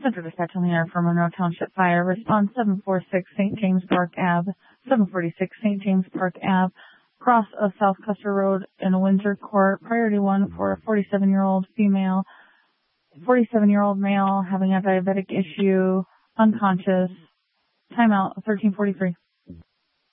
Central Dispatch on the air for Monroe Township Fire. Response 746 St. James Park Ave, 746 St. James Park Ave, cross of South Custer Road in Windsor Court. Priority 1 for a 47-year-old female, 47-year-old male having a diabetic issue, unconscious. Timeout 1343.